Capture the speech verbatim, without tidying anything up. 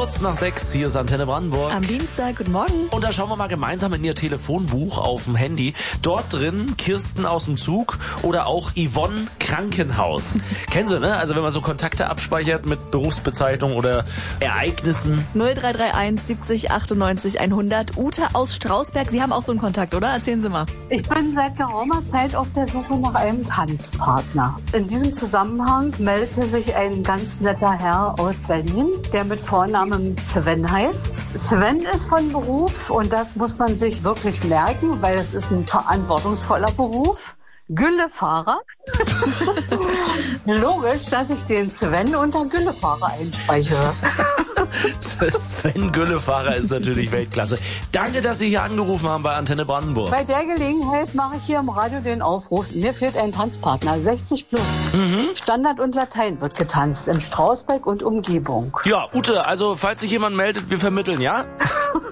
Kurz nach sechs, hier ist Antenne Brandenburg. Am Dienstag, guten Morgen. Und da schauen wir mal gemeinsam in ihr Telefonbuch auf dem Handy. Dort drin Kirsten aus dem Zug oder auch Yvonne Krankenhaus. Kennen Sie, ne? Also wenn man so Kontakte abspeichert mit Berufsbezeichnung oder Ereignissen. null drei drei eins siebzig achtundneunzig hundert. Ute aus Strausberg, Sie haben auch so einen Kontakt, oder? Erzählen Sie mal. Ich bin seit geraumer Zeit auf der Suche nach einem Tanzpartner. In diesem Zusammenhang meldete sich ein ganz netter Herr aus Berlin, der mit Vornamen Sven heißt. Sven ist von Beruf, und das muss man sich wirklich merken, weil es ist ein verantwortungsvoller Beruf, Güllefahrer. Logisch, dass ich den Sven unter Güllefahrer einspeichere. Sven Güllefahrer ist natürlich Weltklasse. Danke, dass Sie hier angerufen haben bei Antenne Brandenburg. Bei der Gelegenheit mache ich hier im Radio den Aufruf. Mir fehlt ein Tanzpartner, sechzig plus. Mhm. Standard und Latein wird getanzt in Strausberg und Umgebung. Ja, Ute, also falls sich jemand meldet, wir vermitteln, ja?